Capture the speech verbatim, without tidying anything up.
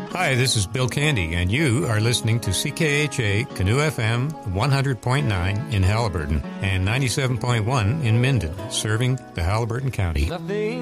Hi, this is Bill Candy, and you are listening to C K H A Canoe F M one hundred point nine in Halliburton and ninety-seven point one in Minden, serving the Halliburton County. Nothing